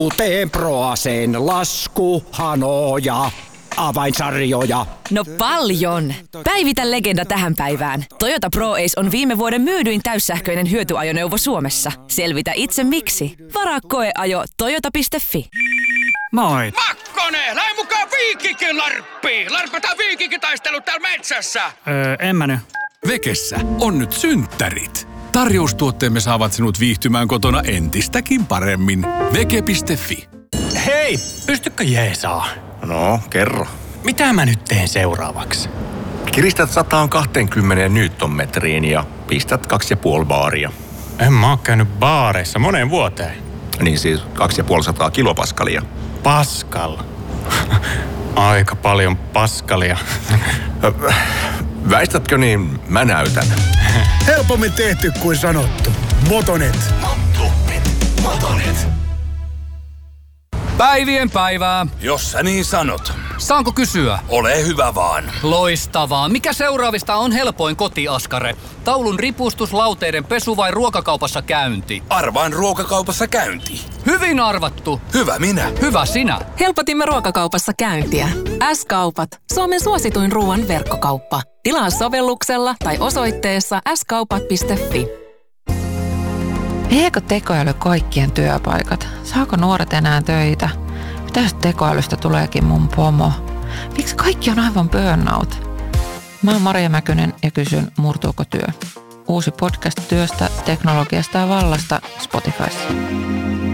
Uuteen Proaseen laskuhanoja, avainsarjoja. No paljon! Päivitä legenda tähän päivään. Toyota ProAce on viime vuoden myydyin täyssähköinen hyötyajoneuvo Suomessa. Selvitä itse miksi. Varaa koeajo toyota.fi. Moi! Makkonen! Lähde mukaan Viikikin larppiin! Larpataan viikinkitaistelut täällä metsässä! En mä nyt. Vekessä on nyt synttärit. Tarjoustuotteemme saavat sinut viihtymään kotona entistäkin paremmin. Veke.fi. Hei, pystykö jeesaa? No, kerro. Mitä mä nyt teen seuraavaksi? Kiristät 120 newtonmetriin ja pistät 2,5 baaria. En mä oo käynyt baareissa moneen vuoteen. Niin siis 250 kilopaskalia. Paskal. Aika paljon paskalia. Väistätkö niin, mä näytän. Helpommin tehty kuin sanottu. Motonet. Motonet. Päivien päivää. Jos sä niin sanot. Saanko kysyä? Ole hyvä vaan. Loistavaa. Mikä seuraavista on helpoin kotiaskare? Taulun ripustus, lauteiden pesu vai ruokakaupassa käynti? Arvaan ruokakaupassa käynti. Hyvin arvattu. Hyvä minä. Hyvä sinä. Helpotimme ruokakaupassa käyntiä. S-kaupat. Suomen suosituin ruoan verkkokauppa. Tilaa sovelluksella tai osoitteessa skaupat.fi. Viekö tekoäly kaikkien työpaikat? Saako nuoret enää töitä? Mitä jos tekoälystä tuleekin mun pomo? Miksi kaikki on aivan burnout? Mä oon Maria Mäkynen ja kysyn, murtuuko työ? Uusi podcast työstä, teknologiasta ja vallasta Spotifyssa.